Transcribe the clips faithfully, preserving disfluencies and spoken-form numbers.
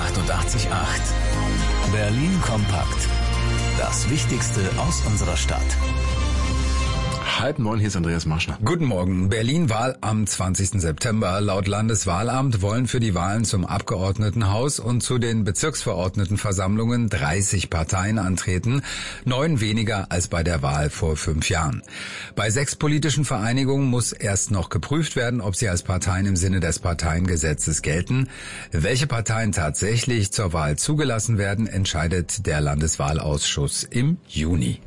achtundachtzig Komma acht. Berlin kompakt. Das Wichtigste aus unserer Stadt. Halb neun, hier ist Andreas Marschner. Guten Morgen. Berlin-Wahl am zwanzigsten September. Laut Landeswahlamt wollen für die Wahlen zum Abgeordnetenhaus und zu den Bezirksverordnetenversammlungen dreißig Parteien antreten, neun weniger als bei der Wahl vor fünf Jahren. Bei sechs politischen Vereinigungen muss erst noch geprüft werden, ob sie als Parteien im Sinne des Parteiengesetzes gelten. Welche Parteien tatsächlich zur Wahl zugelassen werden, entscheidet der Landeswahlausschuss im Juni.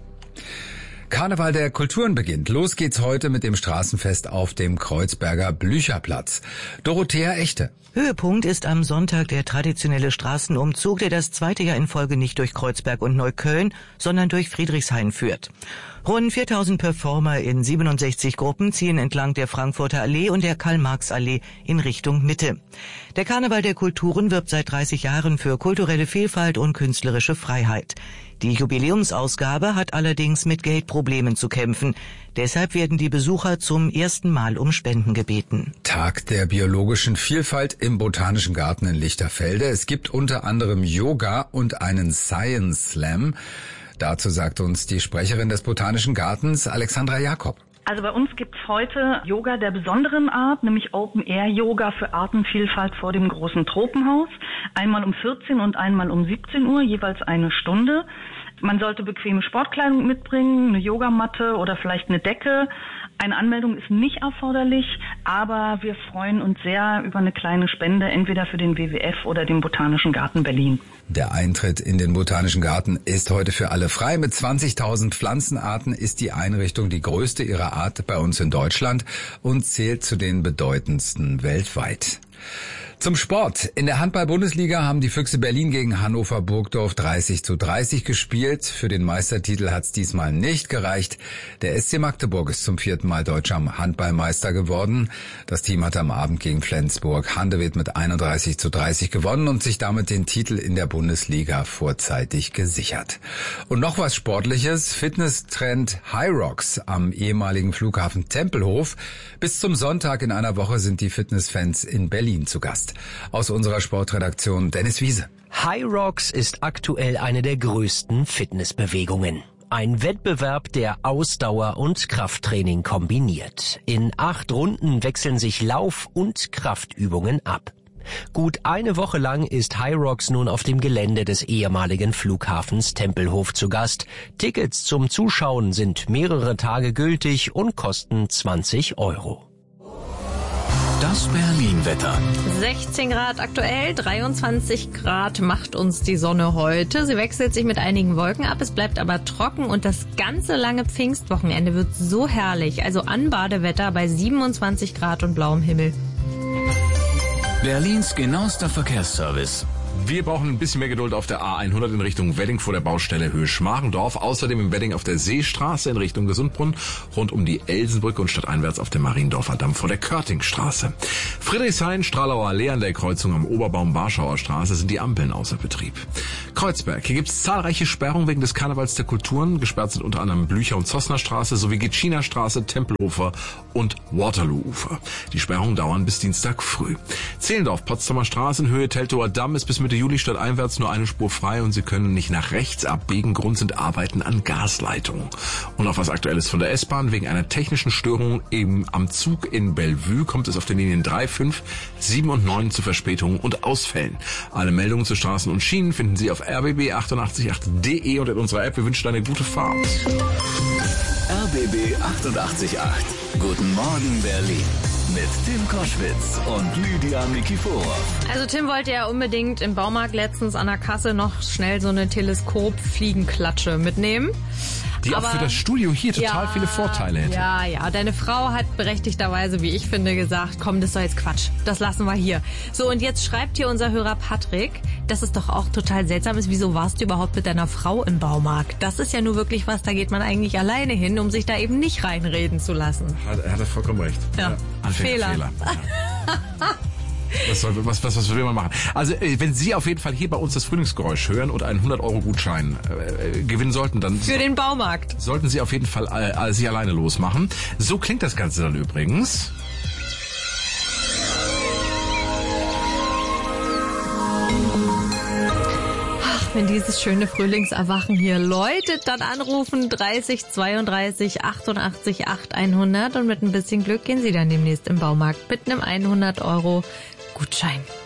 Karneval der Kulturen beginnt. Los geht's heute mit dem Straßenfest auf dem Kreuzberger Blücherplatz. Dorothea Echte. Höhepunkt ist am Sonntag der traditionelle Straßenumzug, der das zweite Jahr in Folge nicht durch Kreuzberg und Neukölln, sondern durch Friedrichshain führt. Rund viertausend Performer in siebenundsechzig Gruppen ziehen entlang der Frankfurter Allee und der Karl-Marx-Allee in Richtung Mitte. Der Karneval der Kulturen wirbt seit dreißig Jahren für kulturelle Vielfalt und künstlerische Freiheit. Die Jubiläumsausgabe hat allerdings mit Geldproblemen zu kämpfen. Deshalb werden die Besucher zum ersten Mal um Spenden gebeten. Tag der biologischen Vielfalt im Botanischen Garten in Lichterfelde. Es gibt unter anderem Yoga und einen Science Slam. Dazu sagt uns die Sprecherin des Botanischen Gartens, Alexandra Jakob. Also bei uns gibt's heute Yoga der besonderen Art, nämlich Open-Air-Yoga für Artenvielfalt vor dem großen Tropenhaus. Einmal um vierzehn und einmal um siebzehn Uhr, jeweils eine Stunde. Man sollte bequeme Sportkleidung mitbringen, eine Yogamatte oder vielleicht eine Decke. Eine Anmeldung ist nicht erforderlich, aber wir freuen uns sehr über eine kleine Spende, entweder für den W W F oder den Botanischen Garten Berlin. Der Eintritt in den Botanischen Garten ist heute für alle frei. Mit zwanzigtausend Pflanzenarten ist die Einrichtung die größte ihrer Art bei uns in Deutschland und zählt zu den bedeutendsten weltweit. Zum Sport. In der Handball-Bundesliga haben die Füchse Berlin gegen Hannover Burgdorf dreißig zu dreißig gespielt. Für den Meistertitel hat es diesmal nicht gereicht. Der S C Magdeburg ist zum vierten Mal deutscher Handballmeister geworden. Das Team hat am Abend gegen Flensburg Handewitt mit einunddreißig zu dreißig gewonnen und sich damit den Titel in der Bundesliga vorzeitig gesichert. Und noch was Sportliches. Fitnesstrend Hyrox am ehemaligen Flughafen Tempelhof. Bis zum Sonntag in einer Woche sind die Fitnessfans in Berlin zu Gast. Aus unserer Sportredaktion Dennis Wiese. Hyrox ist aktuell eine der größten Fitnessbewegungen. Ein Wettbewerb, der Ausdauer und Krafttraining kombiniert. In acht Runden wechseln sich Lauf- und Kraftübungen ab. Gut eine Woche lang ist Hyrox nun auf dem Gelände des ehemaligen Flughafens Tempelhof zu Gast. Tickets zum Zuschauen sind mehrere Tage gültig und kosten zwanzig Euro. Das Berlin-Wetter. sechzehn Grad aktuell, dreiundzwanzig Grad macht uns die Sonne heute. Sie wechselt sich mit einigen Wolken ab, es bleibt aber trocken und das ganze lange Pfingstwochenende wird so herrlich. Also Anbadewetter bei siebenundzwanzig Grad und blauem Himmel. Berlins genauester Verkehrsservice. Wir brauchen ein bisschen mehr Geduld auf der A hundert in Richtung Wedding vor der Baustelle Höhe Schmarendorf. Außerdem im Wedding auf der Seestraße in Richtung Gesundbrunnen, rund um die Elsenbrücke und stadteinwärts auf dem Mariendorfer Damm vor der Körtingstraße. Friedrichshain, Stralauer Allee an der Kreuzung am Oberbaum Warschauer Straße sind die Ampeln außer Betrieb. Kreuzberg, hier gibt es zahlreiche Sperrungen wegen des Karnevals der Kulturen. Gesperrt sind unter anderem Blücher- und Zossner Straße sowie Gitschiner Straße, Tempelhofer und Waterloo-Ufer. Die Sperrungen dauern bis Dienstag früh. Zehlendorf, Potsdamer Straße in Höhe Teltower Damm ist bis Mitte Juli stadteinwärts nur eine Spur frei und Sie können nicht nach rechts abbiegen. Grund sind Arbeiten an Gasleitungen. Und auf was Aktuelles von der S-Bahn. Wegen einer technischen Störung eben am Zug in Bellevue kommt es auf den Linien drei, fünf, sieben und neun zu Verspätungen und Ausfällen. Alle Meldungen zu Straßen und Schienen finden Sie auf r b b achtundachtzig Punkt acht punkt d e und in unserer App. Wir wünschen eine gute Fahrt. R b B achtundachtzig Komma acht. Guten Morgen Berlin. Mit Tim Koschwitz und Lydia Nikiforov. Also Tim wollte ja unbedingt im Baumarkt letztens an der Kasse noch schnell so eine Teleskop-Fliegenklatsche mitnehmen. Die Aber auch für das Studio hier total ja, viele Vorteile hätte. Ja, ja. Deine Frau hat berechtigterweise, wie ich finde, gesagt, komm, das ist doch jetzt Quatsch. Das lassen wir hier. So, und jetzt schreibt hier unser Hörer Patrick, dass es doch auch total seltsam ist, wieso warst du überhaupt mit deiner Frau im Baumarkt? Das ist ja nur wirklich was, da geht man eigentlich alleine hin, um sich da eben nicht reinreden zu lassen. Hat, er hat vollkommen recht. Ja. Ja. Anfängerfehler. Fehler. Ja. Was, soll, was, was, was will man machen? Also wenn Sie auf jeden Fall hier bei uns das Frühlingsgeräusch hören und einen hundert Euro Gutschein äh, gewinnen sollten, dann für den Baumarkt sollten Sie auf jeden Fall äh, sich alleine losmachen. So klingt das Ganze dann übrigens. wenn dieses schöne Frühlingserwachen hier läutet, dann anrufen dreißig zweiunddreißig achtundachtzig acht hundert und mit ein bisschen Glück gehen Sie dann demnächst im Baumarkt mit einem hundert Euro Gutschein.